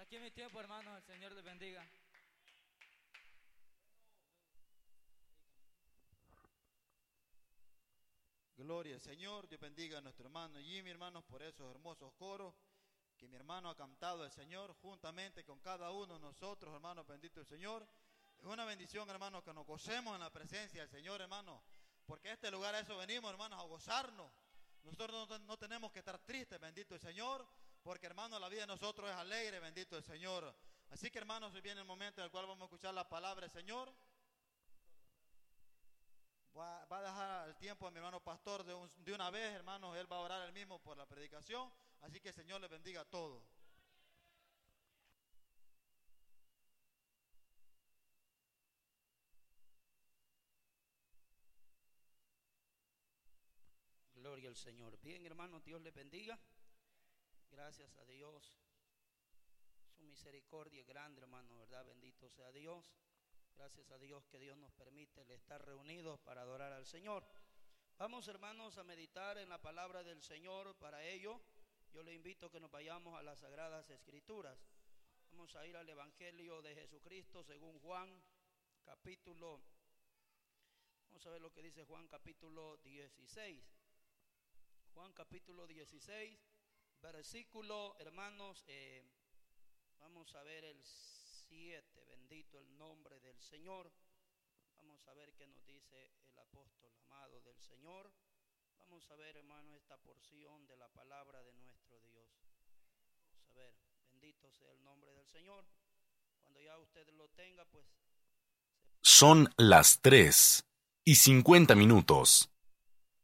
aquí mi tiempo, hermano. El Señor les bendiga. Gloria al Señor, Dios bendiga a nuestro hermano Jimmy, hermanos, por esos hermosos coros que mi hermano ha cantado al Señor, juntamente con cada uno de nosotros, hermanos, bendito el Señor. Es una bendición, hermanos, que nos gocemos en la presencia del Señor, hermanos, porque a este lugar a eso venimos, hermanos, a gozarnos. Nosotros no tenemos que estar tristes, bendito el Señor, porque, hermanos, la vida de nosotros es alegre, bendito el Señor. Así que, hermanos, hoy viene el momento en el cual vamos a escuchar la palabra del Señor. Va a dejar el tiempo a mi hermano pastor de una vez, hermanos. Él va a orar él mismo por la predicación. Así que el Señor les bendiga a todos. Gloria al Señor. Bien, hermanos, Dios les bendiga. Gracias a Dios. Su misericordia es grande, hermano, ¿verdad? Bendito sea Dios. Gracias a Dios que Dios nos permite el estar reunidos para adorar al Señor. Vamos, hermanos, a meditar en la palabra del Señor. Para ello, yo le invito a que nos vayamos a las Sagradas Escrituras. Vamos a ir al Evangelio de Jesucristo según Juan, vamos a ver lo que dice Juan capítulo 16. Juan capítulo 16, versículo, hermanos, vamos a ver el 7. Bendito el nombre del Señor. Vamos a ver qué nos dice el apóstol amado del Señor. Vamos a ver, hermano, esta porción de la palabra de nuestro Dios. Vamos a ver, bendito sea el nombre del Señor. Cuando ya usted lo tenga, pues... Son las 3:50.